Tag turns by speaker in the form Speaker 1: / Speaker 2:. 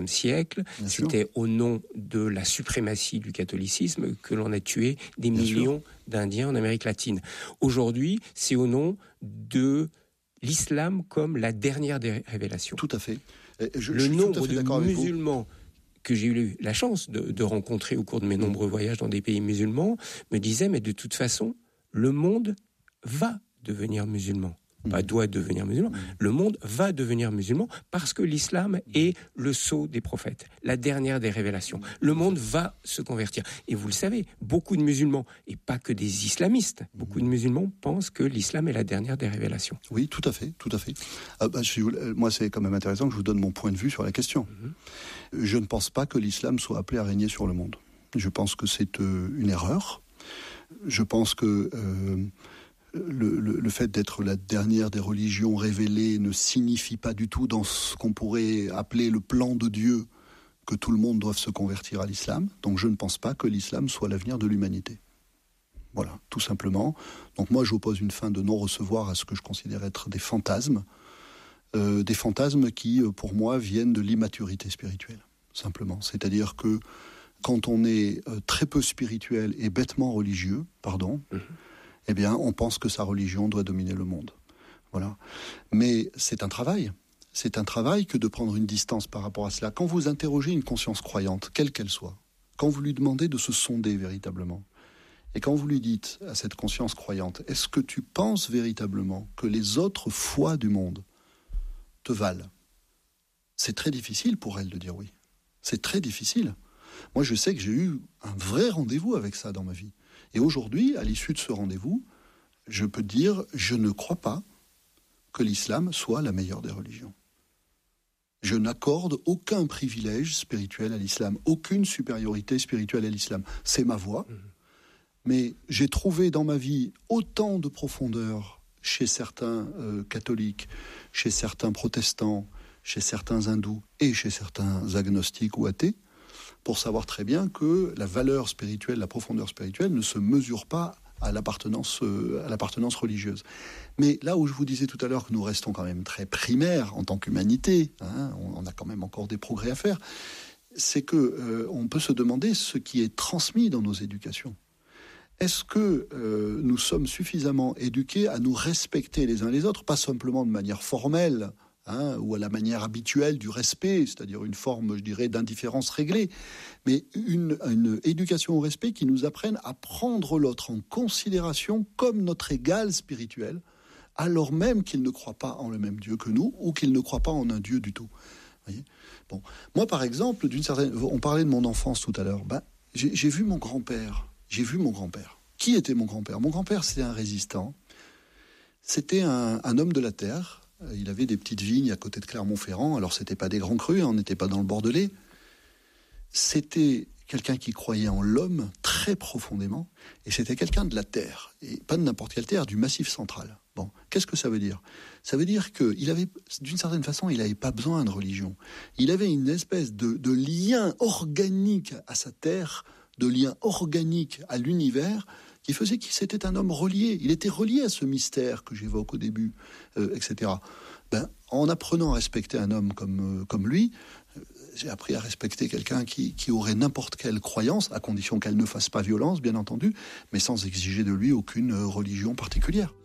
Speaker 1: siècle, c'était au nom de la suprématie du catholicisme que l'on a tué des millions d'Indiens en Amérique latine. Aujourd'hui, c'est au nom de l'islam comme la dernière des révélations.
Speaker 2: Tout à fait.
Speaker 1: Le nombre de musulmans que j'ai eu la chance de rencontrer au cours de mes nombreux voyages dans des pays musulmans me disait, mais de toute façon, le monde va devenir musulman. Pas doit devenir musulman. Le monde va devenir musulman parce que l'islam est le sceau des prophètes, la dernière des révélations. Le monde va se convertir. Et vous le savez, beaucoup de musulmans, et pas que des islamistes, beaucoup de musulmans pensent que l'islam est la dernière des révélations.
Speaker 2: Oui, tout à fait, tout à fait. Moi, c'est quand même intéressant que je vous donne mon point de vue sur la question. Je ne pense pas que l'islam soit appelé à régner sur le monde. Je pense que c'est une erreur. Je pense que le fait d'être la dernière des religions révélées ne signifie pas du tout dans ce qu'on pourrait appeler le plan de Dieu que tout le monde doive se convertir à l'islam. Donc je ne pense pas que l'islam soit l'avenir de l'humanité. Voilà, tout simplement. Donc moi j'oppose une fin de non-recevoir à ce que je considère être des fantasmes qui, pour moi, viennent de l'immaturité spirituelle, simplement. C'est-à-dire que quand on est très peu spirituel et bêtement religieux, eh bien, on pense que sa religion doit dominer le monde. Voilà. Mais c'est un travail. C'est un travail que de prendre une distance par rapport à cela. Quand vous interrogez une conscience croyante, quelle qu'elle soit, quand vous lui demandez de se sonder véritablement, et quand vous lui dites à cette conscience croyante, est-ce que tu penses véritablement que les autres foi du monde te valent? C'est très difficile pour elle de dire oui. C'est très difficile. Moi, je sais que j'ai eu un vrai rendez-vous avec ça dans ma vie. Et aujourd'hui, à l'issue de ce rendez-vous, je peux dire, je ne crois pas que l'islam soit la meilleure des religions. Je n'accorde aucun privilège spirituel à l'islam, aucune supériorité spirituelle à l'islam. C'est ma voie. Mais j'ai trouvé dans ma vie autant de profondeur chez certains catholiques, chez certains protestants, chez certains hindous et chez certains agnostiques ou athées, pour savoir très bien que la valeur spirituelle, la profondeur spirituelle ne se mesure pas à l'appartenance religieuse. Mais là où je vous disais tout à l'heure que nous restons quand même très primaires en tant qu'humanité, on a quand même encore des progrès à faire, c'est que on peut se demander ce qui est transmis dans nos éducations. Est-ce que nous sommes suffisamment éduqués à nous respecter les uns les autres, pas simplement de manière formelle, ou à la manière habituelle du respect, c'est-à-dire une forme, je dirais, d'indifférence réglée, mais une éducation au respect qui nous apprenne à prendre l'autre en considération comme notre égal spirituel, alors même qu'il ne croit pas en le même Dieu que nous, ou qu'il ne croit pas en un Dieu du tout. Voyez ? Bon. Moi, par exemple, on parlait de mon enfance tout à l'heure, j'ai vu mon grand-père. Qui était mon grand-père ? Mon grand-père, c'était un résistant. C'était un homme de la terre. Il avait des petites vignes à côté de Clermont-Ferrand. Alors, c'était pas des grands crus, on n'était pas dans le Bordelais. C'était quelqu'un qui croyait en l'homme très profondément. Et c'était quelqu'un de la terre. Et pas de n'importe quelle terre, du Massif central. Bon, qu'est-ce que ça veut dire ? Ça veut dire qu'il avait, d'une certaine façon, il n'avait pas besoin de religion. Il avait une espèce de lien organique à sa terre, de lien organique à l'univers, qui faisait qu'il c'était un homme relié. Il était relié à ce mystère que j'évoque au début, etc. En apprenant à respecter un homme comme lui, j'ai appris à respecter quelqu'un qui aurait n'importe quelle croyance, à condition qu'elle ne fasse pas violence, bien entendu, mais sans exiger de lui aucune religion particulière.